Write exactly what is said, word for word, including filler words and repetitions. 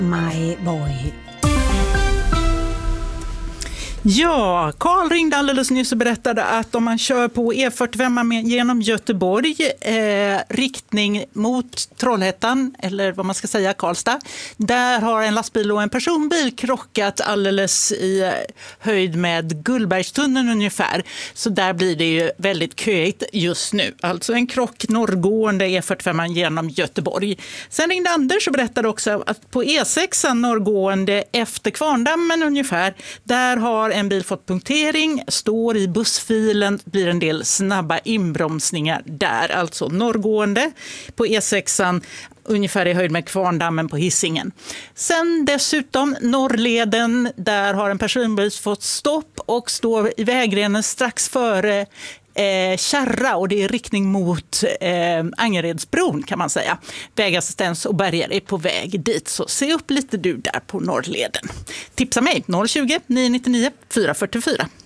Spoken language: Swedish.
My boy. Ja, Carl ringde alldeles nyss och berättade att om man kör på E fyrtiofem genom Göteborg, eh, riktning mot Trollhättan, eller vad man ska säga, Karlstad, där har en lastbil och en personbil krockat alldeles i höjd med Gullbergstunneln ungefär. Så där blir det ju väldigt köigt just nu. Alltså en krock norrgående E fyrtiofem genom Göteborg. Sen ringde Anders och berättade också att på E sex norrgående efter Kvarndammen ungefär, där har en bil fått punktering, står i bussfilen, blir en del snabba inbromsningar där, alltså norrgående på E sex ungefär i höjd med Kvarndammen på Hisingen. Sen dessutom Norrleden, där har en personbil fått stopp och står i vägrenen strax före Eh, Kärra, och det är riktning mot eh, Angeredsbron kan man säga. Vägassistens och bärgare är på väg dit, så se upp lite du där på Norrleden. Tipsa mig noll tjugo, nio nio nio, fyra fyra fyra.